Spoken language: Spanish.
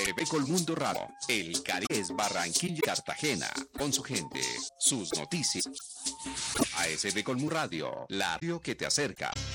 AEB Colmundo Radio, el Caribe es Barranquilla y Cartagena, con su gente, sus noticias. ASB Colmundo Radio, la radio que te acerca.